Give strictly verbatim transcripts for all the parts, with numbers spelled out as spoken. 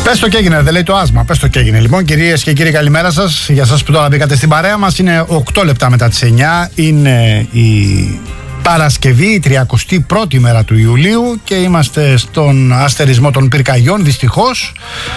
Πες το και έγινε, δεν λέει το άσμα. Πες το και έγινε. Λοιπόν, κυρίες και κύριοι, καλημέρα σας. Για σας που τώρα μπήκατε στην παρέα μας, είναι οκτώ λεπτά μετά τις εννιά. Είναι η Παρασκευή, η τριακοστή πρώτη μέρα του Ιουλίου και είμαστε στον αστερισμό των πυρκαγιών, δυστυχώς,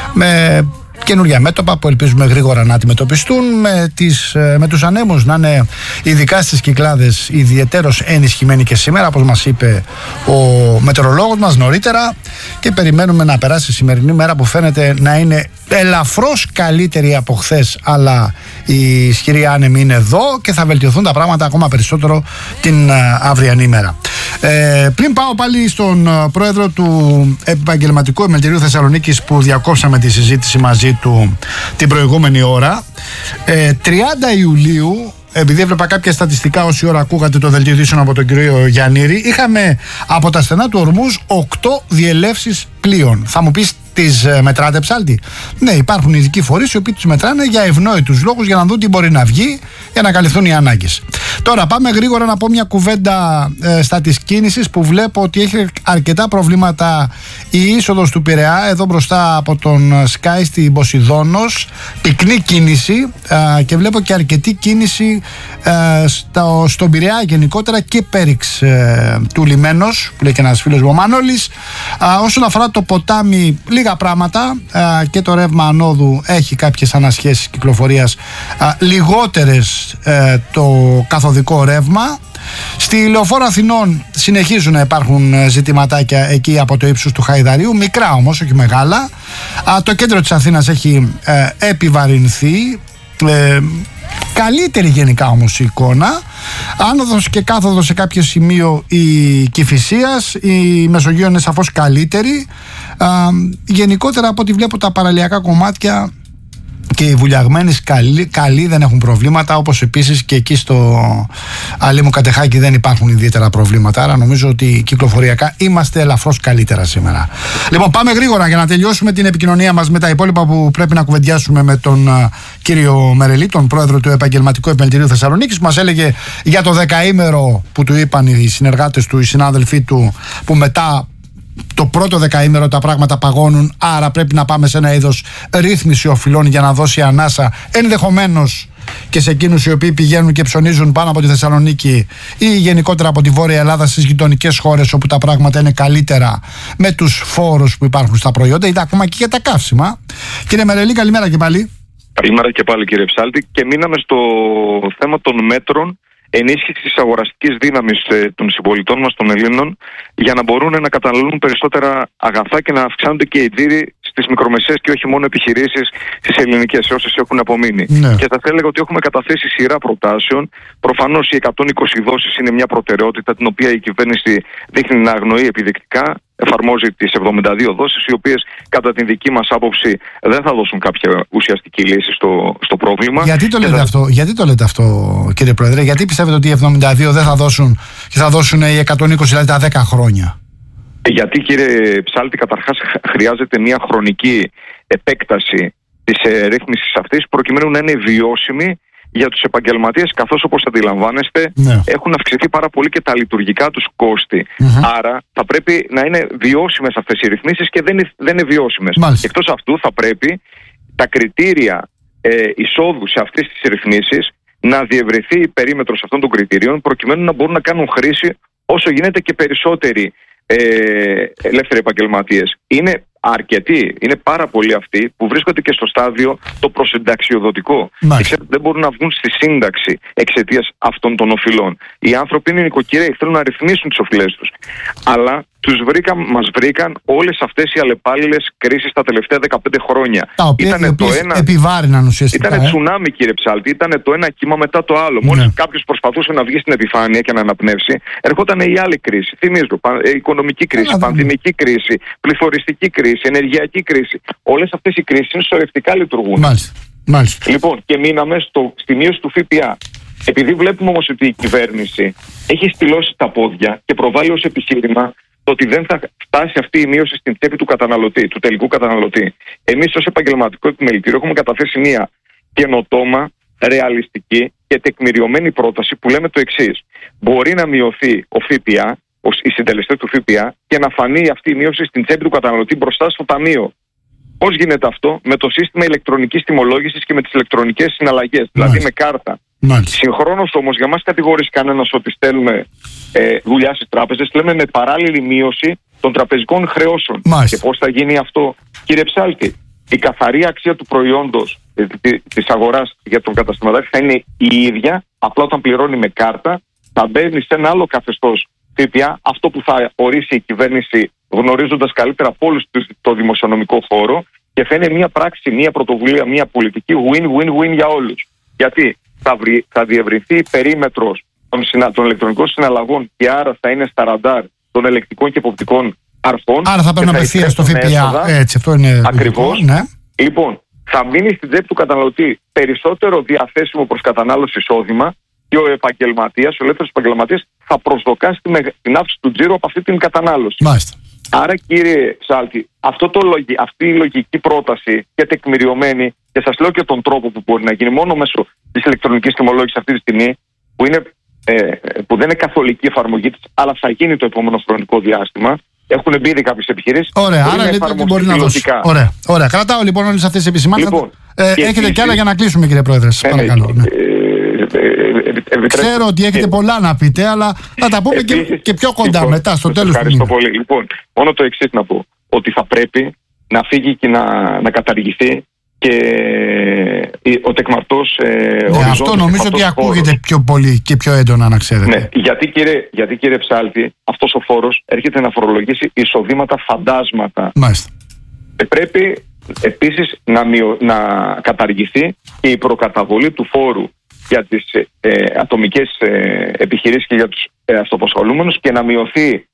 με καινούργια μέτωπα που ελπίζουμε γρήγορα να αντιμετωπιστούν, με, τις, με τους ανέμους να είναι ειδικά στις Κυκλάδες ιδιαιτέρως ενισχυμένοι και σήμερα, όπως μας είπε ο μετεωρολόγος μας νωρίτερα, και περιμένουμε να περάσει η σημερινή μέρα που φαίνεται να είναι ελαφρώς καλύτερη από χθες, αλλά η ισχυρή άνεμη είναι εδώ και θα βελτιωθούν τα πράγματα ακόμα περισσότερο την αυριανή μέρα. Ε, πριν πάω πάλι στον πρόεδρο του Επαγγελματικού Επιμελητηρίου Θεσσαλονίκης που διακόψαμε τη συζήτηση μαζί του την προηγούμενη ώρα, ε, τριάντα Ιουλίου, επειδή έβλεπα κάποια στατιστικά όση ώρα ακούγατε το δελτίο ειδήσεων από τον κύριο Γιαννήρη, είχαμε από τα στενά του ορμούς οκτώ διελεύσεις πλοίων. Θα μου πεις, τις μετράτε ψάλτη? Ναι, υπάρχουν ειδικοί φορείς οι οποίοι τους μετράνε για ευνόητους λόγους, για να δουν τι μπορεί να βγει, για να καλυφθούν οι ανάγκες. Τώρα πάμε γρήγορα να πω μια κουβέντα ε, στα της κίνησης, που βλέπω ότι έχει αρκετά προβλήματα η είσοδος του Πειραιά, εδώ μπροστά από τον Sky στην Ποσειδώνος, πυκνή κίνηση, ε, και βλέπω και αρκετή κίνηση ε, στο, στον Πειραιά γενικότερα και πέριξ ε, του Λιμένος, που λέει και ένας φίλος μου ο Μανώλης. Ε, όσον αφορά το ποτάμι, λίγα πράγματα, ε, και το ρεύμα ανόδου έχει κάποιες ανασχέσεις κυκλοφορίας, ε, λιγότερες ε, το καθοδικό ρεύμα. Στη Λεωφόρο Αθηνών συνεχίζουν να υπάρχουν ζητηματάκια εκεί από το ύψος του Χαϊδαρίου, μικρά όμως, όχι μεγάλα. Α, το κέντρο της Αθήνας έχει ε, επιβαρυνθεί. Ε, καλύτερη γενικά όμως η εικόνα. Άνοδος και κάθοδος σε κάποιο σημείο η Κηφισίας, η Μεσογείο είναι σαφώς καλύτερη. Α, γενικότερα από ό,τι βλέπω τα παραλιακά κομμάτια και οι βουλιαγμένοι καλοί, καλοί δεν έχουν προβλήματα, όπως επίσης και εκεί στο Αλίμου Κατεχάκη δεν υπάρχουν ιδιαίτερα προβλήματα, άρα νομίζω ότι κυκλοφοριακά είμαστε ελαφρώς καλύτερα σήμερα. Λοιπόν, πάμε γρήγορα για να τελειώσουμε την επικοινωνία μας με τα υπόλοιπα που πρέπει να κουβεντιάσουμε με τον uh, κύριο Μερελή, τον πρόεδρο του Επαγγελματικού Επιμελητηρίου Θεσσαλονίκης, που μας έλεγε για το δεκαήμερο που του είπαν οι συνεργάτες του, οι συνάδελφοί του, που μετά το πρώτο δεκαήμερο τα πράγματα παγώνουν, άρα πρέπει να πάμε σε ένα είδος ρύθμιση οφειλών για να δώσει ανάσα ενδεχομένως και σε εκείνους οι οποίοι πηγαίνουν και ψωνίζουν πάνω από τη Θεσσαλονίκη ή γενικότερα από τη Βόρεια Ελλάδα στις γειτονικές χώρες όπου τα πράγματα είναι καλύτερα με τους φόρους που υπάρχουν στα προϊόντα ή ακόμα και για τα καύσιμα. Κύριε Μερελή, καλημέρα και πάλι. Καλημέρα και πάλι, κύριε Ψάλτη, και μείναμε στο θέμα των μέτρων ενίσχυση της αγοραστικής δύναμης ε, των συμπολιτών μας, των Ελλήνων, για να μπορούν να καταναλώνουν περισσότερα αγαθά και να αυξάνονται και οι τζίροι στις μικρομεσαίες και όχι μόνο επιχειρήσεις στις ελληνικές, όσες έχουν απομείνει. Ναι. Και θα έλεγα ότι έχουμε καταθέσει σειρά προτάσεων. Προφανώς οι εκατόν είκοσι δόσεις είναι μια προτεραιότητα, την οποία η κυβέρνηση δείχνει να αγνοεί επιδεικτικά. Εφαρμόζει τις εβδομήντα δύο δόσεις, οι οποίες κατά την δική μας άποψη δεν θα δώσουν κάποια ουσιαστική λύση στο, στο πρόβλημα. Γιατί το, λέτε θα... αυτό, γιατί το λέτε αυτό, κύριε Πρόεδρε, γιατί πιστεύετε ότι οι εβδομήντα δύο δεν θα δώσουν και θα δώσουν οι εκατόν είκοσι, δηλαδή τα δέκα χρόνια? Γιατί, κύριε Ψάλτη, καταρχάς χρειάζεται μια χρονική επέκταση της ε, ρύθμισης αυτής, προκειμένου να είναι βιώσιμη για τους επαγγελματίες, καθώς, όπως αντιλαμβάνεστε, ναι, έχουν αυξηθεί πάρα πολύ και τα λειτουργικά τους κόστη. Mm-hmm. Άρα θα πρέπει να είναι βιώσιμες αυτές οι ρυθμίσεις και δεν είναι, δεν είναι βιώσιμες. Μάλιστα. Εκτός αυτού θα πρέπει τα κριτήρια ε, εισόδου σε αυτές τις ρυθμίσεις να διευρυνθεί η περίμετρος αυτών των κριτηρίων, προκειμένου να μπορούν να κάνουν χρήση όσο γίνεται και περισσότεροι ε, ελεύθεροι επαγγελματίες. Είναι αρκετοί, είναι πάρα πολλοί αυτοί που βρίσκονται και στο στάδιο το προσυνταξιοδοτικό. Και ξέρετε, δεν μπορούν να βγουν στη σύνταξη εξαιτίας αυτών των οφειλών. Οι άνθρωποι είναι νοικοκυρέοι, θέλουν να ρυθμίσουν τις οφειλές τους. Αλλά τους βρήκαν, μας βρήκαν όλες αυτές οι αλλεπάλληλες κρίσεις τα τελευταία δεκαπέντε χρόνια. Τα οποία ήτανε το ένα, επιβάρυναν ουσιαστικά. Ήτανε ε? τσουνάμι, κύριε Ψάλτη, ήτανε το ένα κύμα μετά το άλλο. Ναι. Μόλις κάποιος προσπαθούσε να βγει στην επιφάνεια και να αναπνεύσει, ερχόταν η άλλη κρίση. Θυμίζω, οικονομική κρίση, πανδημική κρίση, πληθωριστική κρίση, ενεργειακή κρίση. Όλες αυτές οι κρίσεις είναι σωρευτικά λειτουργούν. Μάλιστα. Μάλιστα. Λοιπόν, και μείναμε στο, στη μείωση του ΦΠΑ. Επειδή βλέπουμε όμως ότι η κυβέρνηση έχει στυλώσει τα πόδια και προβάλλει ως επιχείρημα το ότι δεν θα φτάσει αυτή η μείωση στην τσέπη του καταναλωτή, του τελικού καταναλωτή. Εμείς ως Επαγγελματικό Επιμελητήριο έχουμε καταθέσει μια καινοτόμα, ρεαλιστική και τεκμηριωμένη πρόταση που λέμε το εξής. Μπορεί να μειωθεί ο ΦΠΑ, οι συντελεστές του ΦΠΑ, και να φανεί αυτή η μείωση στην τσέπη του καταναλωτή μπροστά στο ταμείο. Πώς γίνεται αυτό? Με το σύστημα ηλεκτρονικής τιμολόγησης και με τις ηλεκτρονικές συναλλαγές, δηλαδή με κάρτα. Συγχρόνως όμως, για μας κατηγορήσει κανένας ότι στέλνουμε ε, δουλειά στις τράπεζες, λέμε με παράλληλη μείωση των τραπεζικών χρεώσεων. Μάλιστα. Και πώς θα γίνει αυτό, κύριε Ψάλτη? Η καθαρή αξία του προϊόντος ε, της αγοράς για τον καταστηματάρχη θα είναι η ίδια, απλά όταν πληρώνει με κάρτα θα μπαίνει σε ένα άλλο καθεστώς ΦΠΑ, αυτό που θα ορίσει η κυβέρνηση γνωρίζοντας καλύτερα από όλους το δημοσιονομικό χώρο, και θα είναι μια πράξη, μια πρωτοβουλία, μια πολιτική win-win-win για όλους. Γιατί θα, βρει, θα διευρυνθεί η περίμετρος των, συνα, των ηλεκτρονικών συναλλαγών και άρα θα είναι στα ραντάρ των ελεκτικών και εποπτικών αρχών. Άρα θα παίρνουν απευθεία στο ΦΠΑ. Έτσι, αυτό είναι ακριβώς. Ναι. Λοιπόν, θα μείνει στην τσέπη του καταναλωτή περισσότερο διαθέσιμο προς κατανάλωση εισόδημα και ο επαγγελματίας, ο ελεύθερος επαγγελματίας, θα προσδοκάσει την αύξηση του τζίρου από αυτή την κατανάλωση. Μάλιστα. Άρα, κύριε Ψάλτη, αυτό το, αυτή η λογική πρόταση και τεκμηριωμένη, και σας λέω και τον τρόπο που μπορεί να γίνει μόνο μέσω της ηλεκτρονικής τιμολόγησης αυτή τη στιγμή, που, είναι, ε, που δεν είναι καθολική εφαρμογή της, αλλά θα γίνει το επόμενο χρονικό διάστημα. Έχουν μπει ήδη κάποιες επιχειρήσεις. Ωραία, άρα λέτε ότι μπορεί να δώσει. Ωραία, ωραία. Κρατάω λοιπόν όλες αυτές τις επισημάνσεις. Λοιπόν, ε, και έχετε κι άλλα για να κλείσουμε, κύριε Πρόεδρε. Σας παρακαλώ. Ναι. Ξέρω ότι έχετε πολλά να πείτε, αλλά θα τα πούμε επίσης, και, και πιο κοντά, λοιπόν, μετά, στο τέλος του μήνα. Πολύ. Λοιπόν, μόνο το εξής να πω. Ότι θα πρέπει να φύγει και να, να καταργηθεί και ο τεκμαρτός ε, ναι, οριζόντιος. Αυτό νομίζω ότι ακούγεται φόρος. Πιο πολύ και πιο έντονα, να ξέρετε. Ναι, γιατί κύριε, γιατί κύριε Ψάλτη, αυτός ο φόρος έρχεται να φορολογήσει εισοδήματα φαντάσματα. Μάλιστα. Ε, πρέπει επίσης να, μειο, να καταργηθεί και η προκαταβολή του φόρου για τις ε, ατομικές ε, επιχειρήσεις και για τους ε, αυτοαπασχολούμενους και να μειωθεί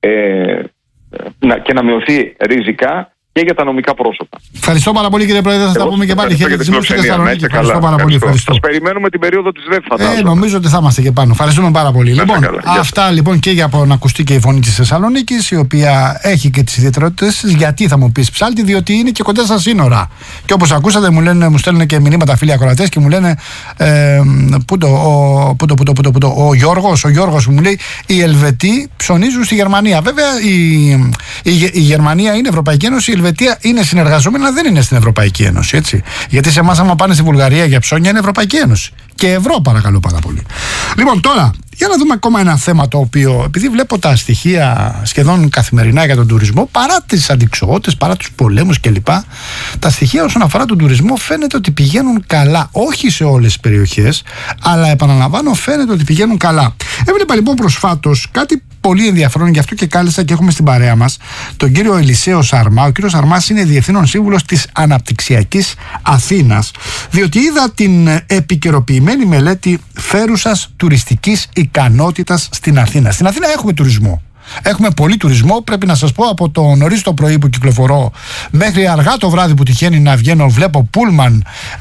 ε, να, και να μειωθεί ριζικά και για τα νομικά πρόσωπα. Ευχαριστώ πάρα πολύ, κύριε Πρόεδρε. Θα τα πούμε και πάλι. Χαιρετισμού στη Θεσσαλονίκη. Ευχαριστώ πάρα πολύ. Σας περιμένουμε την περίοδο της ΔΕΠ, φαντάζομαι. Ε, νομίζω ότι θα είμαστε και πάνω. Ευχαριστούμε πάρα πολύ. Να λοιπόν, καλά. αυτά λοιπόν και για να ακουστεί και η φωνή της Θεσσαλονίκης, η οποία έχει και τις ιδιαιτερότητες της. Γιατί θα μου πεις, Ψάλτη? Διότι είναι και κοντά στα σύνορα. Και όπως ακούσατε, μου, λένε, μου στέλνουν και μηνύματα φίλοι ακροατές και μου λένε ε, πού το, ο, πού το, πού το, πού το, πού το, ο Γιώργος, ο Γιώργος μου λέει, οι Ελβετοί ψωνίζουν στη Γερμανία. Βέβαια η, η, η Γερμανία είναι Ευρωπαϊκή Ένωση, η Ελβετία είναι συνεργαζόμενη, αλλά δεν είναι στην Ευρωπαϊκή Ένωση. Έτσι. Γιατί σε εμάς, άμα πάνε στη Βουλγαρία για ψώνια, είναι Ευρωπαϊκή Ένωση. Και ευρώ, παρακαλώ πάρα πολύ. Λοιπόν, τώρα, για να δούμε ακόμα ένα θέμα το οποίο, επειδή βλέπω τα στοιχεία σχεδόν καθημερινά για τον τουρισμό, παρά τις αντιξοότητες, παρά τους πολέμους κλπ., τα στοιχεία όσον αφορά τον τουρισμό φαίνεται ότι πηγαίνουν καλά. Όχι σε όλες τις περιοχές, αλλά επαναλαμβάνω, φαίνεται ότι πηγαίνουν καλά. Έβλεπα λοιπόν προσφάτως κάτι πολύ ενδιαφέρον, γι' αυτό και κάλεσα και έχουμε στην παρέα μας τον κύριο Ελισαίο Σαρμά. Ο κύριος Σαρμάς είναι διευθύνων σύμβουλος της Αναπτυξιακής Αθήνας, διότι είδα την επικαιροποιημένη μελέτη φέρουσας τουριστικής ικανότητας στην Αθήνα. Στην Αθήνα έχουμε τουρισμό. Έχουμε πολύ τουρισμό. Πρέπει να σας πω, από το νωρίς το πρωί που κυκλοφορώ μέχρι αργά το βράδυ που τυχαίνει να βγαίνω, βλέπω πούλμαν,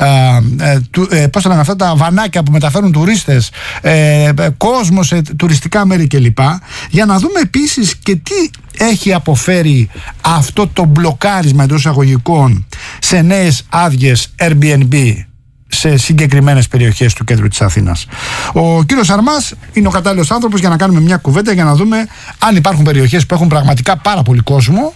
ε, ε, του, ε, πώς λένε αυτά τα βανάκια που μεταφέρουν τουρίστες, ε, ε, κόσμο σε τουριστικά μέρη κλπ. Για να δούμε επίσης και τι έχει αποφέρει αυτό το μπλοκάρισμα εντός εισαγωγικών σε νέες άδειες Airbnb σε συγκεκριμένες περιοχές του κέντρου της Αθήνας. Ο κύριος Σαρμάς είναι ο κατάλληλος άνθρωπος για να κάνουμε μια κουβέντα, για να δούμε αν υπάρχουν περιοχές που έχουν πραγματικά πάρα πολύ κόσμο,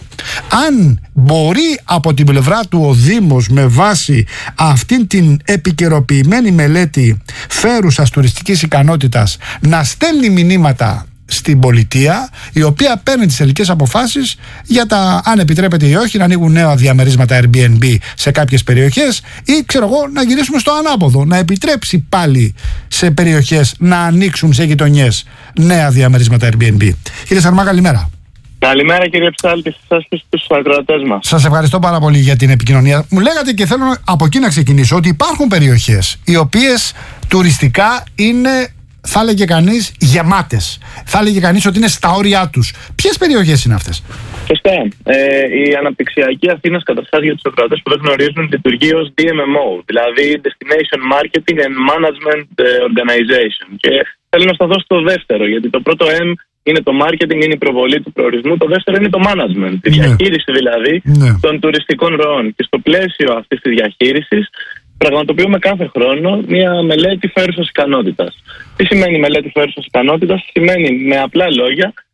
αν μπορεί από την πλευρά του ο Δήμος, με βάση αυτήν την επικαιροποιημένη μελέτη φέρουσας τουριστικής ικανότητας, να στέλνει μηνύματα στην πολιτεία, η οποία παίρνει τις τελικές αποφάσεις για τα αν επιτρέπεται ή όχι να ανοίγουν νέα διαμερίσματα Airbnb σε κάποιες περιοχές, ή ξέρω εγώ να γυρίσουμε στο ανάποδο, να επιτρέψει πάλι σε περιοχές να ανοίξουν σε γειτονιές νέα διαμερίσματα Airbnb. Κύριε Σαρμά, καλημέρα. Καλημέρα, κύριε Ψάλτη, σας και στους ακροατές μας. Σας ευχαριστώ πάρα πολύ για την επικοινωνία. Μου λέγατε, και θέλω από εκεί να ξεκινήσω, ότι υπάρχουν περιοχές οι οποίες τουριστικά είναι, θα έλεγε κανείς, γεμάτες. Θα έλεγε κανείς ότι είναι στα όρια τους. Ποιες περιοχές είναι αυτές? Σωστά. Ε, η Αναπτυξιακή Αθήνας, καταρχάς, για τους ακροατές που δεν γνωρίζουν, λειτουργεί ως ντι εμ εμ ο, δηλαδή Destination Marketing and Management Organization. Και θέλω να σταθώ στο δεύτερο, γιατί το πρώτο M είναι το marketing, είναι η προβολή του προορισμού. Το δεύτερο είναι το management, τη διαχείριση δηλαδή ναι. των τουριστικών ροών. Και στο πλαίσιο αυτής της διαχείρισης, πραγματοποιούμε κάθε χρόνο μια μελέτη φέρουσας ικανότητας. Τι σημαίνει μελέτη φέρουσας ικανότητας? Σημαίνει με απλά λόγια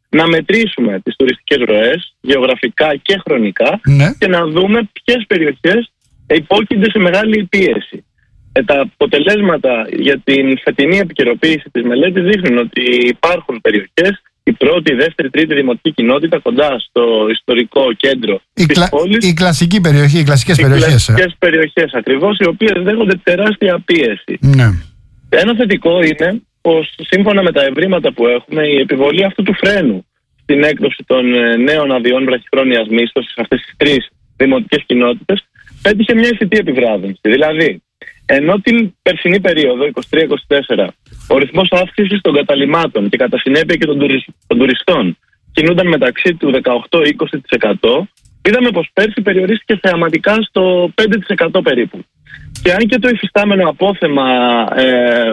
να μετρήσουμε τις τουριστικές ροές, γεωγραφικά και χρονικά, ναι. και να δούμε ποιες περιοχές υπόκεινται σε μεγάλη πίεση. Ε, τα αποτελέσματα για την φετινή επικαιροποίηση της μελέτης δείχνουν ότι υπάρχουν περιοχές, η πρώτη, η δεύτερη, τρίτη δημοτική κοινότητα κοντά στο ιστορικό κέντρο η της κλα... πόλης. Η κλασική περιοχή, οι κλασικές οι περιοχές. Οι κλασικές περιοχές ακριβώς, οι οποίες δέχονται τεράστια πίεση. Ναι. Ένα θετικό είναι πως σύμφωνα με τα ευρήματα που έχουμε, η επιβολή αυτού του φρένου στην έκδοση των νέων αδειών βραχυχρόνιας μίσθωσης σε αυτές τις τρεις δημοτικές κοινότητες πέτυχε μια αισθητή επιβράδυνση. Δηλαδή, ενώ την περσινή περίοδο, είκοσι τρία είκοσι τέσσερα, ο ρυθμός αύξησης των καταλυμάτων και κατά συνέπεια και των, τουρισ... των τουριστών κινούνταν μεταξύ του δεκαοκτώ με είκοσι τοις εκατό, είδαμε πως πέρσι περιορίστηκε θεαματικά στο πέντε τοις εκατό περίπου. Και αν και το υφιστάμενο απόθεμα ε,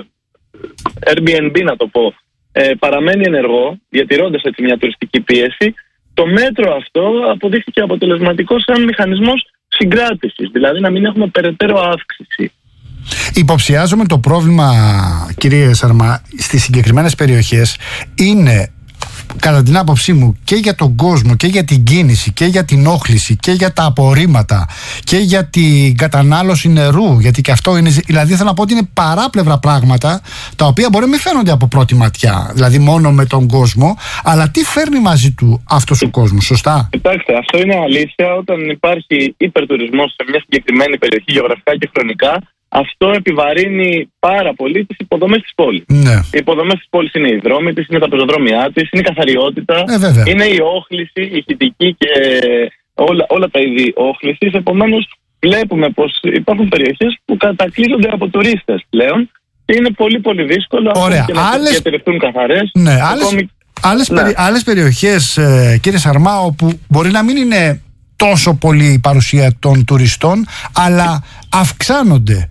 Airbnb, να το πω, ε, παραμένει ενεργό, διατηρώντας έτσι μια τουριστική πίεση, το μέτρο αυτό αποδείχθηκε αποτελεσματικό σαν μηχανισμός συγκράτησης, δηλαδή να μην έχουμε περαιτέρω αύξηση. Υποψιάζομαι το πρόβλημα, κύριε Σαρμά, στις συγκεκριμένες περιοχές είναι, κατά την άποψή μου, και για τον κόσμο και για την κίνηση και για την όχληση και για τα απορρίμματα και για την κατανάλωση νερού, γιατί και αυτό είναι, δηλαδή θέλω να πω ότι είναι παράπλευρα πράγματα τα οποία μπορεί να μην φαίνονται από πρώτη ματιά, δηλαδή μόνο με τον κόσμο, αλλά τι φέρνει μαζί του αυτός ο κόσμος, σωστά? Κοιτάξτε, αυτό είναι αλήθεια όταν υπάρχει υπερτουρισμός σε μια συγκεκριμένη περιοχή γεωγραφικά και χρονικά. Αυτό επιβαρύνει πάρα πολύ τις υποδομές της πόλης. Ναι. Οι υποδομές της πόλης είναι οι δρόμοι της, είναι τα πεζοδρόμια της, είναι η καθαριότητα, ε, είναι η όχληση, η ηχητική και όλα, όλα τα είδη όχλησης. Επομένως, βλέπουμε πως υπάρχουν περιοχές που κατακλείζονται από τουρίστες πλέον και είναι πολύ πολύ δύσκολο και να άλλες... διατηρηθούν καθαρές. Ναι, άλλες, ακόμη... άλλες, ναι. περι... άλλες περιοχές, ε, κύριε Σαρμά, όπου μπορεί να μην είναι τόσο πολύ η παρουσία των τουριστών, αλλά αυξάνονται.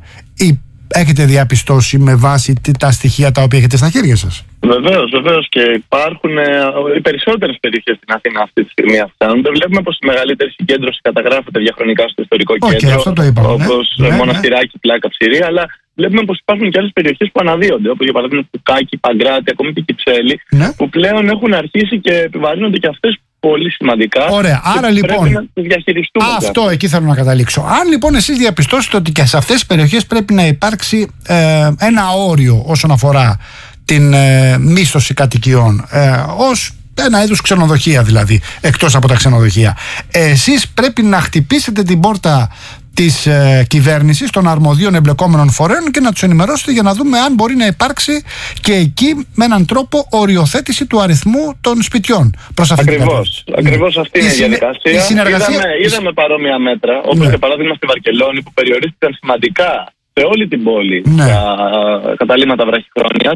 Έχετε διαπιστώσει με βάση τα στοιχεία τα οποία έχετε στα χέρια σας? Βεβαίως, βεβαίως, και υπάρχουν ε, οι περισσότερες περιοχές στην Αθήνα αυτή τη στιγμή αυξάνονται. Βλέπουμε πως η μεγαλύτερη συγκέντρωση καταγράφεται διαχρονικά στο ιστορικό okay, κέντρο, αυτό το είπαμε, όπως ναι, Μοναστηράκι, ναι. Πλάκα, Ψηρή, αλλά βλέπουμε πως υπάρχουν και άλλες περιοχές που αναδύονται, όπως για παράδειγμα Κουκάκι, Παγκράτη, ακόμη και Κυψέλη, ναι. που πλέον έχουν αρχίσει και επιβαρύνονται και αυτές πολύ σημαντικά. Ωραία, άρα λοιπόν να τις διαχειριστούμε. Αυτό εκεί θέλω να καταλήξω. Αν λοιπόν εσείς διαπιστώσετε ότι και σε αυτές τις περιοχές πρέπει να υπάρξει ε, ένα όριο όσον αφορά την ε, μίσθωση κατοικιών, ε, ως ένα είδους ξενοδοχεία δηλαδή, εκτός από τα ξενοδοχεία, ε, εσείς πρέπει να χτυπήσετε την πόρτα της ε, κυβέρνησης, των αρμοδίων εμπλεκόμενων φορέων και να τους ενημερώσετε για να δούμε αν μπορεί να υπάρξει και εκεί με έναν τρόπο οριοθέτηση του αριθμού των σπιτιών. Ακριβώς, ακριβώς αυτή είναι η διαδικασία. Η συνεργασία... Είδαμε, είδαμε παρόμοια μέτρα, όπως ναι. για παράδειγμα στη Βαρκελόνη, που περιορίστηκαν σημαντικά σε όλη την πόλη ναι. τα καταλύματα βραχυχρόνιας.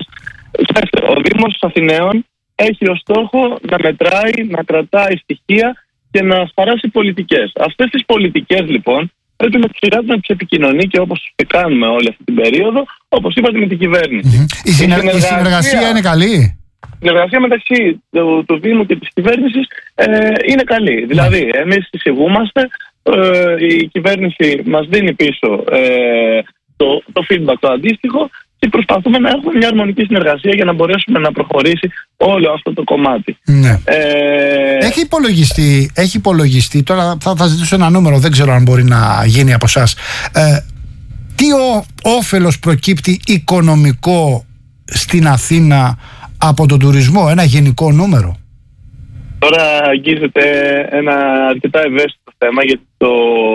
Ο Δήμος Αθηναίων έχει ως στόχο να μετράει, να κρατάει στοιχεία και να χαράσει πολιτικές. Αυτές τις πολιτικές λοιπόν πρέπει να τις σειράζει να τις επικοινωνεί και όπως κάνουμε όλη αυτή την περίοδο, όπως είπατε, με την κυβέρνηση. Mm-hmm. Η, συνεργ... η, συνεργασία... η συνεργασία είναι καλή. Η συνεργασία μεταξύ του, του Δήμου και της κυβέρνησης ε, είναι καλή. Mm-hmm. Δηλαδή, εμείς εισηγούμαστε, ε, η κυβέρνηση μας δίνει πίσω ε, το, το feedback το αντίστοιχο και προσπαθούμε να έχουμε μια αρμονική συνεργασία για να μπορέσουμε να προχωρήσει όλο αυτό το κομμάτι. Ναι. Ε... Έχει υπολογιστεί, έχει υπολογιστεί, τώρα θα, θα ζητήσω ένα νούμερο, δεν ξέρω αν μπορεί να γίνει από εσάς. Ε, τι ο, όφελος προκύπτει οικονομικό στην Αθήνα από τον τουρισμό, ένα γενικό νούμερο? Τώρα αγγίζεται ένα αρκετά ευαίσθητο θέμα, γιατί το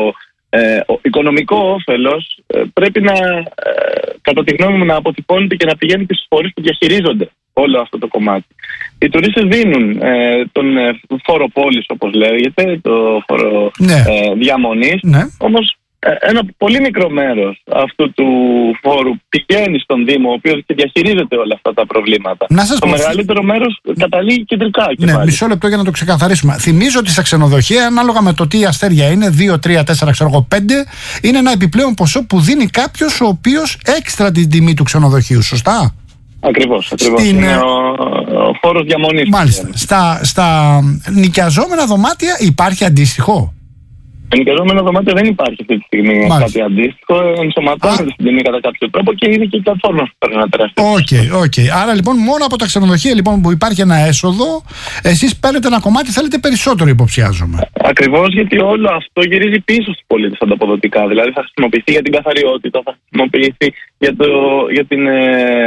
ε, ο οικονομικό όφελος ε, πρέπει να, ε, κατά τη γνώμη μου, να αποτυπώνεται και να πηγαίνει και στους φορείς που διαχειρίζονται όλο αυτό το κομμάτι. Οι τουρίστες δίνουν ε, τον ε, φόρο πόλης, όπως λέγεται, το φόρο ναι. ε, διαμονής, ναι. όμως ε, ένα πολύ μικρό μέρος αυτού του φόρου πηγαίνει στον Δήμο, ο οποίος και διαχειρίζεται όλα αυτά τα προβλήματα. Το πω... μεγαλύτερο μέρος καταλήγει κεντρικά. Και ναι, πάλι. μισό λεπτό για να το ξεκαθαρίσουμε. Θυμίζω ότι στα ξενοδοχεία, ανάλογα με το τι αστέρια είναι, δύο, τρία, τέσσερα, ξέρω εγώ, πέντε, είναι ένα επιπλέον ποσό που δίνει κάποιος ο οποίος έξτρα την τιμή του ξενοδοχείου, σωστά? Ακριβώς, ακριβώς. Στην... Είναι ο, ο φόρος διαμονής. Μάλιστα. Στα, στα νοικιαζόμενα δωμάτια υπάρχει αντίστοιχο? Ενοικιαζόμενο δωμάτιο δεν υπάρχει αυτή τη στιγμή. Μάλιστα. Κάτι αντίστοιχο. Ενσωματώνεται στην τιμή κατά κάποιο τρόπο και είναι και η πλατφόρμα που παίρνει ένα τεράστιο. Οκ, okay, okay. Άρα λοιπόν, μόνο από τα ξενοδοχεία λοιπόν, που υπάρχει ένα έσοδο, εσείς παίρνετε ένα κομμάτι, θέλετε περισσότερο, υποψιάζομαι. Ακριβώς, γιατί όλο αυτό γυρίζει πίσω στους πολίτες ανταποδοτικά. Δηλαδή θα χρησιμοποιηθεί για την καθαριότητα, θα χρησιμοποιηθεί για, το, για την ε,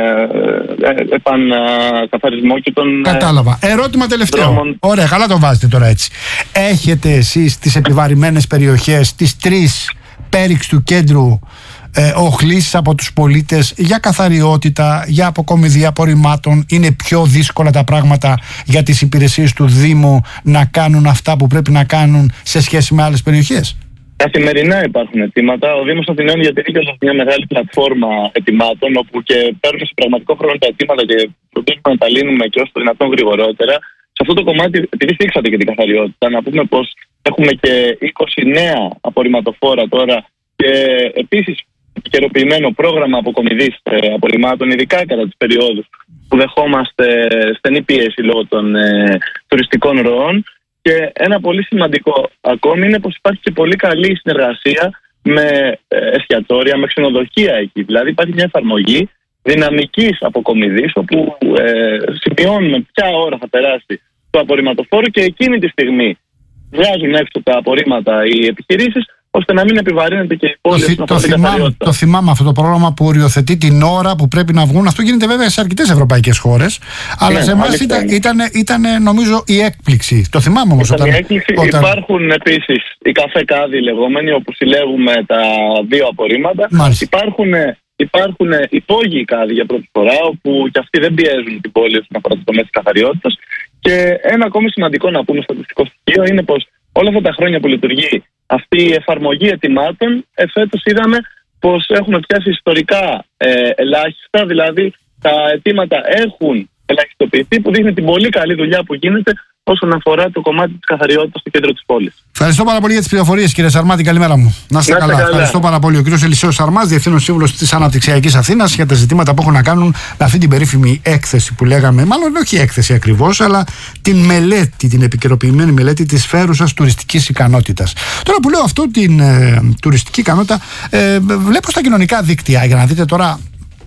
ε, επανακαθαρισμό και τον. Κατάλαβα. Ε, Ερώτημα τελευταίο. Δρόμων. Ωραία, καλά το βάζετε τώρα έτσι. Έχετε εσείς τις επιβαρημένες περιοχές, τις τρεις πέριξ του κέντρου, ε, οχλήσεις από τους πολίτες για καθαριότητα, για αποκομιδή απορριμμάτων? Είναι πιο δύσκολα τα πράγματα για τις υπηρεσίες του Δήμου να κάνουν αυτά που πρέπει να κάνουν σε σχέση με άλλες περιοχές? Καθημερινά υπάρχουν αιτήματα. Ο Δήμος Αθηναίων διατηρεί και μια μεγάλη πλατφόρμα αιτημάτων, όπου και παίρνουμε σε πραγματικό χρόνο τα αιτήματα και προτείνουμε να τα λύνουμε και όσο το δυνατόν γρηγορότερα. Σε αυτό το κομμάτι, επειδή θίξατε και την καθαριότητα, να πούμε πως έχουμε και είκοσι νέα απορριμματοφόρα τώρα και επίσης επικαιροποιημένο πρόγραμμα αποκομιδής απορριμμάτων, ειδικά κατά τις περιόδους που δεχόμαστε στενή πίεση λόγω των ε, τουριστικών ροών. Και ένα πολύ σημαντικό ακόμη είναι πως υπάρχει και πολύ καλή συνεργασία με εστιατόρια, με ξενοδοχεία εκεί. Δηλαδή υπάρχει μια εφαρμογή δυναμικής αποκομιδής, όπου ε, σημειώνουμε ποια ώρα θα περάσει το απορριμματοφόρο και εκείνη τη στιγμή βγάζουν έξω τα απορρίμματα οι επιχειρήσεις, ώστε να μην επιβαρύνεται και η πόλη. Το, το, το, θυμάμαι, το θυμάμαι αυτό το πρόγραμμα που οριοθετεί την ώρα που πρέπει να βγουν. Αυτό γίνεται βέβαια σε αρκετές ευρωπαϊκές χώρες. Αλλά ναι, σε εμάς ήταν, ήταν, ήταν νομίζω η έκπληξη. Το θυμάμαι όμως. Ήταν όταν, η έκπληξη. Όταν... Υπάρχουν επίσης οι καφέ κάδοι λεγόμενοι, όπου συλλέγουμε τα δύο απορρίμματα. Υπάρχουν, υπάρχουν υπόγειοι κάδοι για πρώτη φορά, όπου και αυτοί δεν πιέζουν την πόλη όσον αφορά το τομέα της καθαριότητας. Και ένα ακόμη σημαντικό να πούμε στατιστικό στοιχείο είναι πως όλα αυτά τα χρόνια που λειτουργεί αυτή η εφαρμογή αιτημάτων, εφέτος είδαμε πως έχουν πιάσει ιστορικά ε, ελάχιστα, δηλαδή τα αιτήματα έχουν ελαχιστοποιηθεί, που δείχνει την πολύ καλή δουλειά που γίνεται όσον αφορά το κομμάτι της καθαριότητας στο κέντρο της πόλης. Ευχαριστώ πάρα πολύ για τις πληροφορίες, κύριε Σαρμάτη. Καλημέρα μου. Να είστε καλά. καλά. Ευχαριστώ πάρα πολύ. Ο κύριος Ελισσέος Σαρμάς, Διευθύνων Σύμβουλος της Αναπτυξιακής Αθήνας, για τα ζητήματα που έχουν να κάνουν με αυτή την περίφημη έκθεση που λέγαμε, μάλλον όχι έκθεση ακριβώς, αλλά την μελέτη, την επικαιροποιημένη μελέτη της φέρουσας τουριστικής ικανότητας. Τώρα που λέω αυτό, την ε, τουριστική ικανότητα, ε, βλέπω στα κοινωνικά δίκτυα, για να δείτε τώρα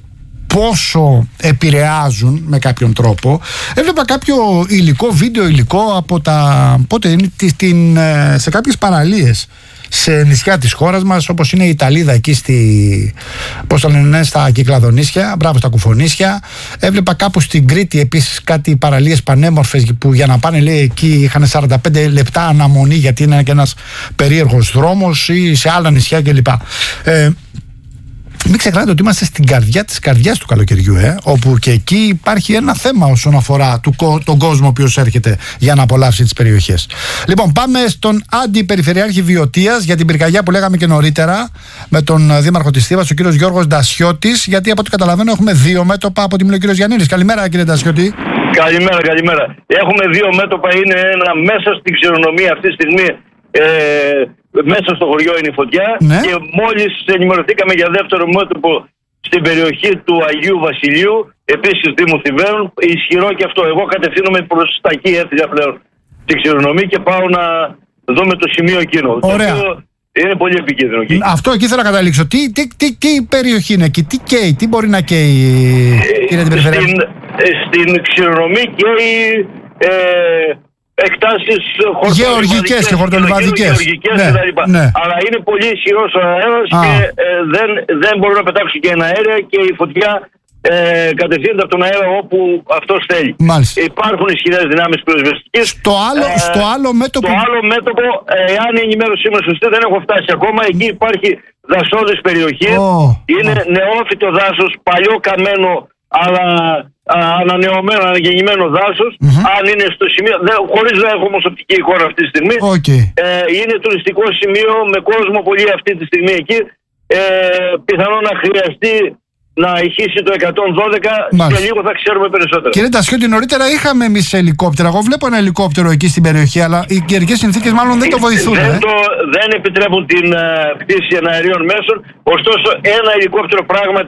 πόσο επηρεάζουν με κάποιον τρόπο. Έβλεπα κάποιο υλικό, βίντεο υλικό από τα, πότε είναι, την, σε κάποιες παραλίες σε νησιά της χώρας μας, όπως είναι η Ιταλίδα εκεί στη, πώς το λένε, στα Κυκλαδονήσια, μπράβο, στα Κουφονήσια. Έβλεπα κάπου στην Κρήτη επίσης κάτι παραλίες πανέμορφες που για να πάνε, λέει, εκεί είχαν σαράντα πέντε λεπτά αναμονή γιατί είναι και ένας περίεργος δρόμος, ή σε άλλα νησιά κλπ. Ε, Μην ξεχνάτε ότι είμαστε στην καρδιά της καρδιάς του καλοκαιριού, ε, όπου και εκεί υπάρχει ένα θέμα όσον αφορά του, τον κόσμο ο οποίος έρχεται για να απολαύσει τις περιοχές. Λοιπόν, πάμε στον Αντιπεριφερειάρχη Βιωτίας για την πυρκαγιά που λέγαμε και νωρίτερα, με τον Δήμαρχο της Θήβας, ο κύριος Γιώργος Ντασιώτης, γιατί από ό,τι καταλαβαίνω έχουμε δύο μέτωπα από τη μιλή ο κύριος Γιαννίδης. Καλημέρα, κύριε Ντασιώτη. Καλημέρα, καλημέρα. Έχουμε δύο μέτωπα, είναι ένα μέσα στην ξηρονομία αυτή τη στιγμή. Ε, μέσα στο χωριό είναι η φωτιά, ναι. Και μόλις ενημερωθήκαμε για δεύτερο μέτωπο στην περιοχή του Αγίου Βασιλείου, επίσης Δήμου Θηβαίων, ισχυρό και αυτό. Εγώ κατευθύνομαι προς τα εκεί, έφυγα πλέον στη ξηρονομία και πάω να δούμε το σημείο εκείνο. Ωραία. Το είναι πολύ επικίνδυνο εκεί. Αυτό εκεί θέλω να καταλήξω. Τι, τι, τι, τι περιοχή είναι εκεί, τι καίει, τι μπορεί να καίει, κύριε Αντιπεριφερειάρχη? Στην, στην ξηρονομία καίει ε, εκτάσεις γεωργικές και χορτολιβαδικές, ναι, ναι. Αλλά είναι πολύ ισχυρός ο αέρας και ε, δεν, δεν μπορούν να πετάξουν και ένα αέρια και η φωτιά ε, κατευθύνεται από τον αέρα όπου αυτός θέλει. Μάλιστα. Υπάρχουν ισχυρές δυνάμεις πυροσβεστικές. Στο άλλο, ε, στο άλλο μέτωπο, στο άλλο μέτωπο εάν η ενημέρωση σήμερα σωστή, δεν έχω φτάσει ακόμα. Εκεί υπάρχει δασόδες περιοχή. Oh. Είναι oh. νεόφυτο δάσος, παλιό καμένο, αλλά ανανεωμένο, αναγεννημένο δάσος. Mm-hmm. Αν είναι στο σημείο, χωρίς να έχω όμως οπτική εικόνα αυτή τη στιγμή, okay. ε, είναι τουριστικό σημείο με κόσμο πολύ αυτή τη στιγμή εκεί. Ε, πιθανόν να χρειαστεί να ηχήσει το εκατόν δώδεκα. Μάλιστα. Και λίγο θα ξέρουμε περισσότερα. Κύριε Ντασιώτη, νωρίτερα είχαμε εμείς ελικόπτερα. Εγώ βλέπω ένα ελικόπτερο εκεί στην περιοχή, αλλά οι καιρικές συνθήκες μάλλον δεν το βοηθούν. Δεν, ε? το, δεν επιτρέπουν την uh, πτήση εναερίων μέσων. Ωστόσο, ένα ελικόπτερο πράγματι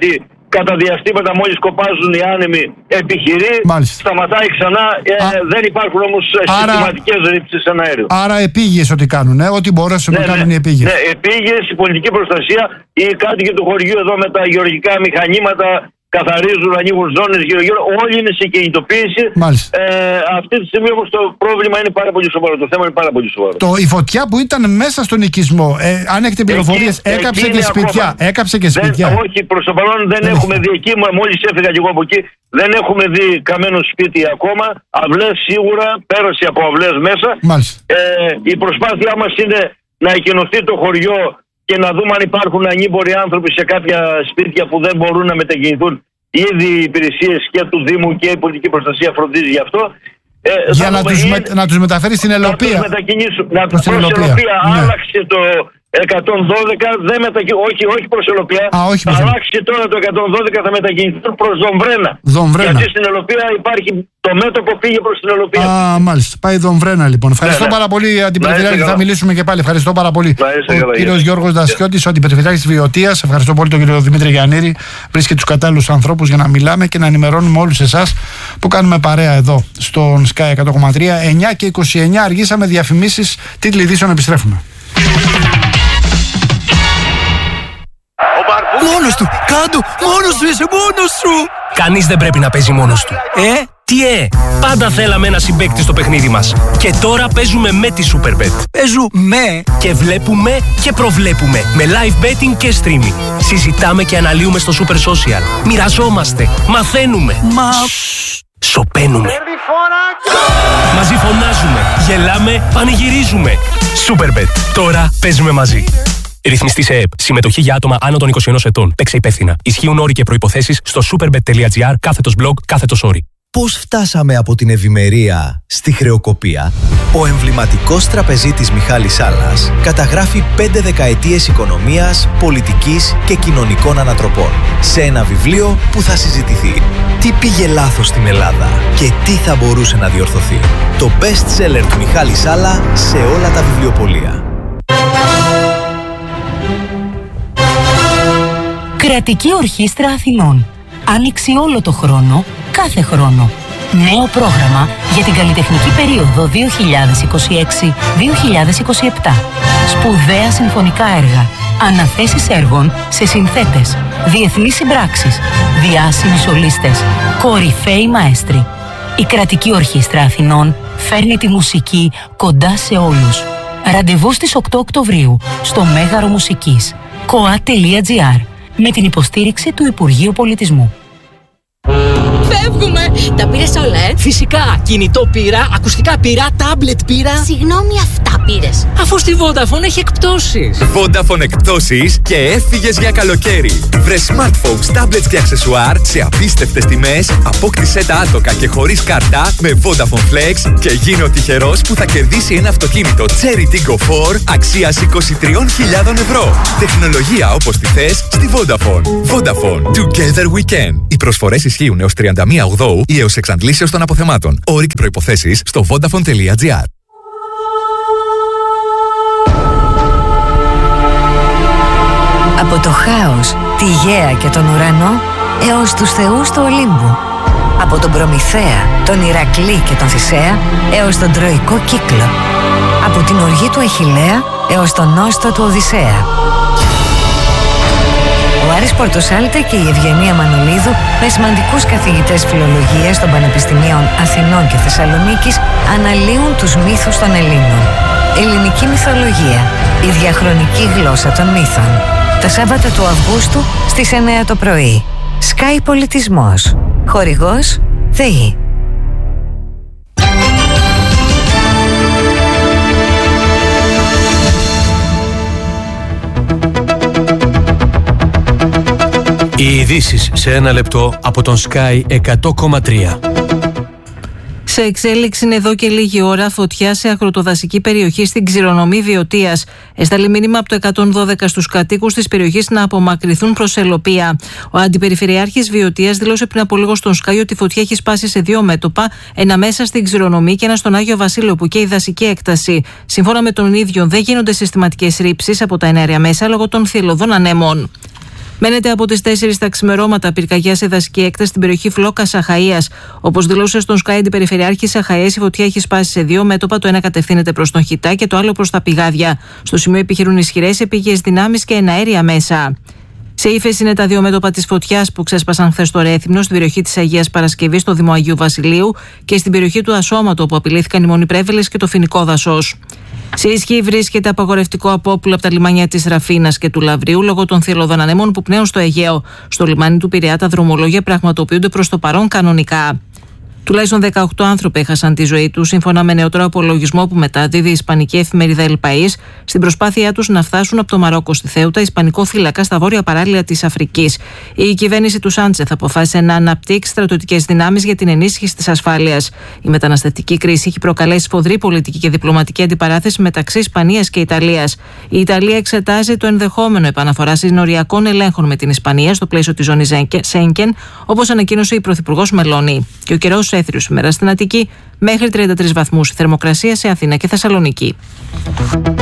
κατά διαστήματα μόλις κοπάζουν οι άνεμοι επιχειρεί, Μάλιστα. σταματάει ξανά, ε, Α... δεν υπάρχουν όμως Άρα... συστηματικές ρήψεις στον αέριο. Άρα επίγειες ό,τι κάνουν, ε? Ό,τι μπορέσουν ναι, να κάνουν ναι, οι επίγειες. Ναι, επίγειες, η πολιτική προστασία, οι κάτοικοι του χωριού εδώ με τα γεωργικά μηχανήματα καθαρίζουν, ανοίγουν ζώνες γύρω-γύρω, όλοι είναι σε κινητοποίηση. Ε, αυτή τη στιγμή όμως το πρόβλημα είναι πάρα πολύ σοβαρό, το θέμα είναι πάρα πολύ σοβαρό. Το, η φωτιά που ήταν μέσα στον οικισμό, ε, αν έχετε πληροφορίες, έκαψε και σπίτια. Ακόμα, έκαψε και σπίτια. Δεν, όχι, προς το παρόν δεν, δεν έχουμε δει εκεί, μόλις έφυγα και εγώ από εκεί, δεν έχουμε δει καμένο σπίτι ακόμα. Αυλές σίγουρα, πέρασε από αυλές μέσα. Ε, η προσπάθειά μας είναι να εκκοινωθεί το χωριό και να δούμε αν υπάρχουν ανήμποροι άνθρωποι σε κάποια σπίτια που δεν μπορούν να μετακινηθούν. Ήδη οι υπηρεσίες και του Δήμου και η πολιτική προστασία φροντίζει γι' αυτό. Ε, Για να τους, με, να τους μεταφέρει στην Ελοπία. Να τους μετακινήσουν. Να τους προς Ελοπία. Ναι. Άλλαξε το εκατόν δώδεκα, δεν μετακι... όχι, όχι προς Ελοπία. Α, όχι θα αλλάξει τώρα το εκατόν δώδεκα, θα μετακινηθούν προς Δομβρένα. Δομβρένα. Γιατί στην Ελοπία υπάρχει το μέτωπο, πήγε προς την Ελοπία. Α, μάλιστα. Πάει Δομβρένα λοιπόν. Ευχαριστώ ναι, ναι. πάρα πολύ, Αντιπεριφερειάρχη. Θα μιλήσουμε και πάλι. Ευχαριστώ πάρα πολύ. Ο κύριος Γιώργος Δασιώτης, ο Αντιπεριφερειάρχης της Βιωτίας. Ευχαριστώ πολύ τον κύριο Δημήτρη Γιαννήρη. Βρίσκεται τους κατάλληλους ανθρώπους για να μιλάμε και να ενημερώνουμε όλους εσάς που κάνουμε παρέα εδώ στον Sky εκατό κόμμα τρία. εννιά και είκοσι εννιά αργήσαμε, διαφημίσεις, τίτλοι ειδήσεων, επιστρέφουμε. Μόνος του! Κάντο! Μόνος σου είσαι! Μόνος σου! Κανείς δεν πρέπει να παίζει μόνος του. Ε? Τι ε! Πάντα θέλαμε ένα συμπαίκτη στο παιχνίδι μας. Και τώρα παίζουμε με τη Superbet. Παίζουμε! Και βλέπουμε και προβλέπουμε. Με live betting και streaming. Συζητάμε και αναλύουμε στο Super Social. Μοιραζόμαστε. Μαθαίνουμε. Μα... Σοπαίνουμε. Μαζί φωνάζουμε. Γελάμε. Πανηγυρίζουμε. Superbet. Τώρα παίζουμε μαζί. Ρυθμιστή σε ΕΕΠ. Συμμετοχή για άτομα άνω των είκοσι ένα ετών. Παίξε υπεύθυνα. Ισχύουν όροι και προϋποθέσεις στο superbet.gr κάθετος blog κάθετος όροι. Πώς φτάσαμε από την ευημερία στη χρεοκοπία? Ο εμβληματικός τραπεζίτης Μιχάλης Σάλλας καταγράφει πέντε δεκαετίες οικονομίας, πολιτικής και κοινωνικών ανατροπών σε ένα βιβλίο που θα συζητηθεί. Τι πήγε λάθος στην Ελλάδα και τι θα μπορούσε να διορθωθεί? Το best seller του Μιχάλη Σάλλα σε όλα τα βιβλιοπωλεία. Κρατική Ορχήστρα Αθηνών. Άνοιξη όλο το χρόνο, κάθε χρόνο. Νέο πρόγραμμα για την καλλιτεχνική περίοδο δύο χιλιάδες είκοσι έξι με δύο χιλιάδες είκοσι επτά. Σπουδαία συμφωνικά έργα, αναθέσεις έργων σε συνθέτες, διεθνείς συμπράξεις, διάσημοι σολίστες, κορυφαίοι μαέστροι. Η Κρατική Ορχήστρα Αθηνών φέρνει τη μουσική κοντά σε όλους. Ραντεβού στις οκτώ Οκτωβρίου στο Μέγαρο Μουσικής. κοα τελεία τζι άρ με την υποστήριξη του Υπουργείου Πολιτισμού. Φεύγουμε! Τα πήρες όλα, ε? Φυσικά! Κινητό πήρα, ακουστικά πήρα, τάμπλετ πήρα. Συγγνώμη, αυτά πήρες? Αφού στη Vodafone έχει εκπτώσεις. Vodafone εκπτώσεις και έφυγες για καλοκαίρι. Βρε smartphones, tablets και αξεσουάρ σε απίστευτες τιμές. Απόκτησέ τα άτοκα και χωρίς κάρτα με Vodafone Flex και γίνε ο τυχερός που θα κερδίσει ένα αυτοκίνητο Cherry Tiggo φορ αξίας είκοσι τρεις χιλιάδες ευρώ. Τεχνολογία όπως τη θες στη Vodafone. Vodafone. Together we can. Οι προσφορές ισχύουν έως τριάντα μία Οκτωβρίου ή έως εξαντλήσεως των αποθεμάτων. Όροι και προϋποθέσεις στο vodafone τελεία gr. Από το χάος, τη γαία και τον ουρανό έως τους θεούς του Ολύμπου. Από τον Προμηθέα, τον Ηρακλή και τον Θησέα έως τον Τροϊκό κύκλο. Από την οργή του Αχιλλέα έως τον νόστο του Οδυσσέα. Ο Άρης Πορτοσάλτε και η Ευγενία Μανολίδου, με σημαντικούς καθηγητές φιλολογίας των Πανεπιστημίων Αθηνών και Θεσσαλονίκης, αναλύουν τους μύθους των Ελλήνων. Ελληνική μυθολογία, η διαχρονική γλώσσα των μύθων. Τα Σάββατα του Αυγούστου στις εννιά το πρωί. Sky Πολιτισμός. Χορηγός ΔΕΗ. Οι ειδήσεις σε ένα λεπτό από τον Sky εκατό κόμμα τρία. Σε εξέλιξη είναι εδώ και λίγη ώρα φωτιά σε αγροτοδασική περιοχή στην Ξηρονομή Βιωτίας. Έσταλε μήνυμα από το εκατόν δώδεκα στους κατοίκους της περιοχής να απομακρυνθούν προς Ελοπία. Ο Αντιπεριφερειάρχης Βιωτίας δήλωσε πριν από λίγο στον Sky ότι η φωτιά έχει σπάσει σε δύο μέτωπα, ένα μέσα στην Ξηρονομή και ένα στον Άγιο Βασίλειο που καίει δασική έκταση. Σύμφωνα με τον ίδιο, δεν γίνονται συστηματικές ρήψεις από τα εναέρια μέσα λόγω των θυελλωδών ανέμων. Μένεται από τις τέσσερις τα ξημερώματα πυρκαγιά σε δασική έκταση στην περιοχή Φλόκας Αχαΐας. Όπως δηλούσε στον Sky αντιπεριφερειάρχης Αχαΐας, η φωτιά έχει σπάσει σε δύο μέτωπα. Το ένα κατευθύνεται προς τον Χιτά και το άλλο προς τα πηγάδια. Στο σημείο επιχειρούν ισχυρές επίγειες δυνάμεις και εναέρια μέσα. Σε ύφεση είναι τα δύο μέτωπα της φωτιάς που ξέσπασαν χθες στο Ρέθυμνο, στην περιοχή της Αγίας Παρασκευής, στο Δήμο Αγίου Βασιλείου και στην περιοχή του Ασώματο, όπου απειλήθηκαν οι Μονιπρέβελες και το Φοινικό Δασός. Σε ισχύ βρίσκεται απαγορευτικό απόπουλο από τα λιμάνια της Ραφίνας και του Λαβρίου λόγω των θηλωδών ανέμων που πνέουν στο Αιγαίο. Στο λιμάνι του Πειραιά τα δρομολόγια πραγματοποιούνται προς το παρόν κανονικά. Τουλάχιστον δεκαοκτώ άνθρωποι έχασαν τη ζωή τους, σύμφωνα με νεότερο απολογισμό που μεταδίδει η ισπανική εφημερίδα El País, στην προσπάθειά τους να φτάσουν από το Μαρόκο στη Θέουτα, ισπανικό θύλακα στα βόρεια παράλια της Αφρικής. Η κυβέρνηση του Σάντσεθ αποφάσισε να αναπτύξει στρατιωτικές δυνάμεις για την ενίσχυση της ασφάλειας. Η μεταναστευτική κρίση έχει προκαλέσει σφοδρή πολιτική και διπλωματική αντιπαράθεση μεταξύ Ισπανίας και Ιταλίας. Η Ιταλία εξετάζει το ενδεχόμενο επαναφορά συνοριακών ελέγχων με την Ισπανία στο πλαίσιο της ζώνης Σέγγεν, όπως ανακοίνωσε η Πρωθυπουργός Μελώνη. Και ο καιρός έθριο σήμερα στην Αττική, μέχρι τριάντα τρεις βαθμούς η θερμοκρασία σε Αθήνα και Θεσσαλονίκη.